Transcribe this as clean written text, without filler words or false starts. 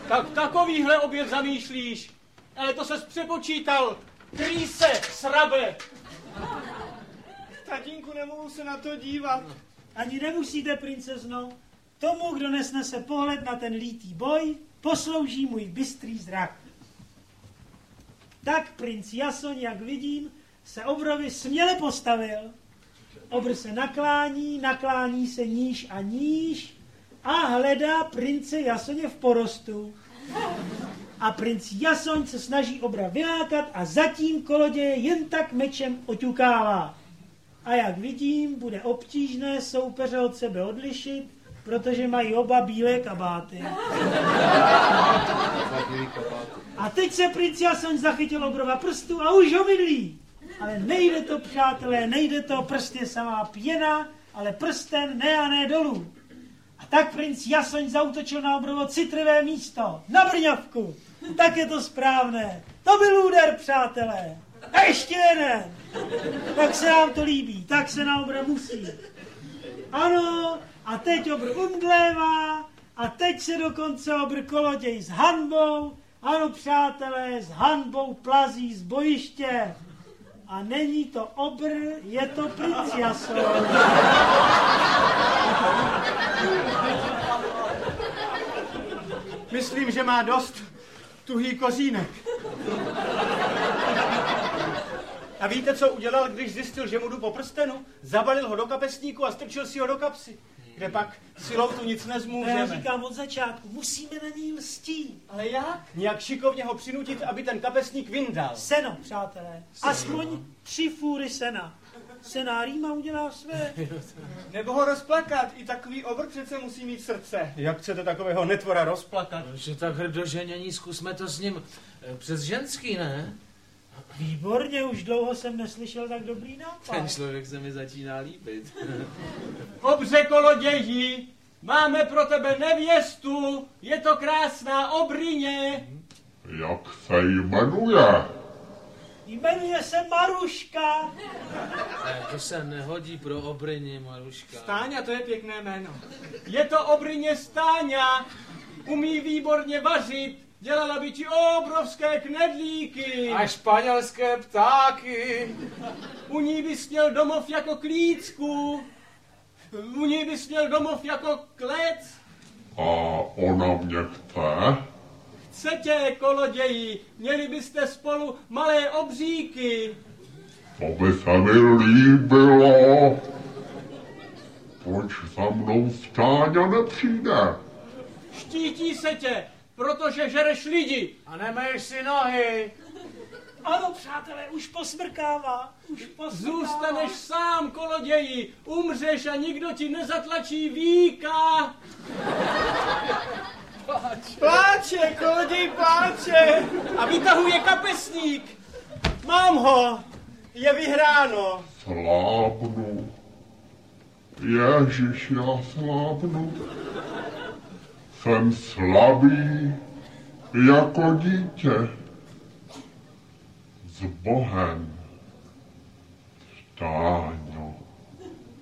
Tak takovýhle oběd zamýšlíš. Ale to ses přepočítal. Kryj se, srabe. Tatínku, nemohu se na to dívat. Ani nemusíte, princezno. Tomu, kdo nesnese pohled na ten lítý boj, poslouží můj bystrý zrak. Tak princ Jasoň, jak vidím, se obrovi směle postavil. Obr se naklání se níž a níž a hledá prince Jasoně v porostu. A princ Jasoň se snaží obra vylákat a zatím koloděje jen tak mečem oťukává. A jak vidím, bude obtížné soupeře od sebe odlišit, protože mají oba bílé kabáty. A teď se princ Jasoň zachytil obrova prstu a už ho mydlí. Ale nejde to, přátelé, nejde to, prst je samá pěna, ale prsten ne a ne dolů. A tak princ Jasoň zaútočil na obrovo citlivé místo, na brňavku. Tak je to správné. To byl úder, přátelé. A ještě jeden. Tak se nám to líbí, tak se na obra musí. Ano, a teď obr umdlévá, a teď se dokonce obr koloděj s hanbou, ano, přátelé, s hanbou plazí z bojiště. A není to obr, je to princ Jasoň. Myslím, že má dost tuhý kořínek. A víte, co udělal, když zjistil, že mu jdu po prstenu? Zabalil ho do kapesníku a strčil si ho do kapsy. Kde pak silou tu nic nezmůžeme. Já říkám od začátku, musíme na něj lstít. Ale jak? Nějak šikovně ho přinutit, aby ten kapesník vyndal. Seno, přátelé. Aspoň 3 fůry sena. Sena rýma udělá své. Nebo ho rozplakat, i takový obr přece musí mít srdce. Jak chcete takového netvora rozplakat? Že tak hrdoženění, zkusme to s ním přes ženský, ne? Výborně, už dlouho jsem neslyšel tak dobrý nápad. Ten člověk se mi začíná líbit. Obře koloději, máme pro tebe nevěstu, je to krásná Obryně. Jak se jmenuje? Jmenuje se Maruška. To se nehodí pro Obryni, Maruška. Stáňa, to je pěkné jméno. Je to Obryně Stáňa, umí výborně vařit, dělala by ti obrovské knedlíky. A španělské ptáky. U ní bys měl domov jako klícku. U ní bys měl domov jako klec. A ona mě chce? Chce tě, koloději, měli byste spolu malé obříky. To by se mi líbilo. Proč za mnou Stáňa nepřijde? Štítí se tě, protože žereš lidi. A nemeješ si nohy. Ano, přátelé, už posmrkává. Zůstaneš sám, koloději, umřeš a nikdo ti nezatlačí víka. Pláče, koloděj pláče. A vytahuje kapesník. Mám ho, je vyhráno. Slábnu. Ježiš, já slábnu. Jsem slabý jako dítě. S Bohem. Stáň.